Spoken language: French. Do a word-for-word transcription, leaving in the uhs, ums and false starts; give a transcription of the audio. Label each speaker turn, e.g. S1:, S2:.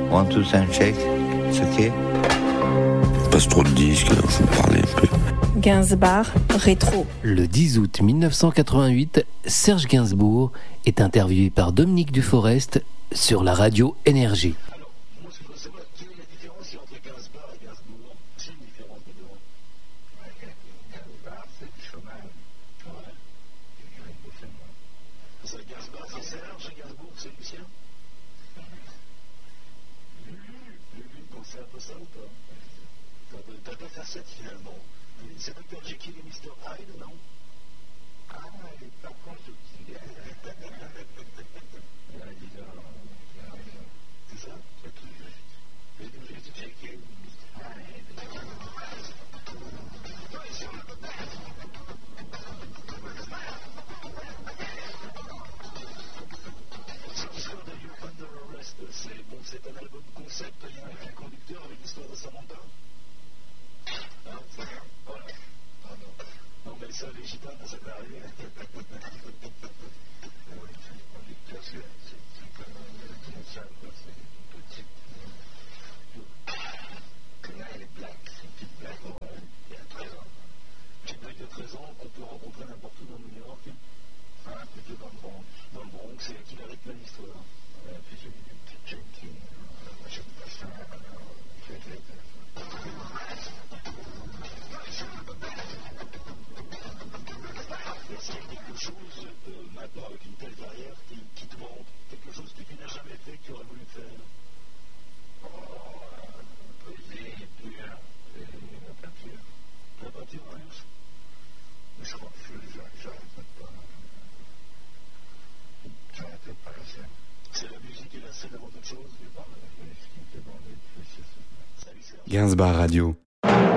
S1: One, two, sound check. It's okay.
S2: Passe trop de disques, il faut parler un peu.
S3: Gainsbourg, rétro.
S4: Le dix août mille neuf cent quatre-vingt-huit, Serge Gainsbourg est interviewé par Dominique Duforest sur la radio Énergie.
S5: Alors, moi, ce que je veux savoir, quelle est la différence entre Gainsbourg et Gainsbourg? C'est une différence de deux. Gainsbourg, c'est du chômage. Ouais. C'est Gainsbourg, c'est Serge, et Gainsbourg, c'est Lucien. Lulu, donc c'est un peu ça ou pas? T'as deux facettes finalement. C'est docteur Jekyll et mister Hyde, non? Ah, il est pas constructif. C'est ça? C'est tout juste. Juste Jekyll, mister Hyde. Cette histoire de You Under Arrest, c'est bon, c'est un album concept, il y a un conducteur avec l'histoire de Samantha. Ah, c'est ça. Voilà. Ah non. Non, mais ça, les gitans, ça peut arriver. Oui, c'est le conducteur, c'est comme une salle, quoi. C'est une petite. Là, elle est black. C'est une petite black. Ouais. Il y a treize ans. Une petite black de treize ans qu'on peut rencontrer n'importe où dans New York. Hein, plutôt dans le Bronx. Dans le Bronx, c'est qui la rythme l'histoire. Ouais, puis j'ai une petite Jenkins. Moi, j'aime pas ça. C'est vrai. Est-ce qu'il y a quelque chose, euh, maintenant avec une telle carrière, qui, qui te manque? Quelque chose que tu n'as jamais fait, que tu aurais voulu faire? Oh, poser, écrire, la peinture. La peinture, plus? Mais je crois que j'arrête pas. J'arrête pas la scène. C'est la musique et la scène avant toute chose? C'est pas ce qui me fait bander, c'est ça.
S2: Gainsbourg Radio.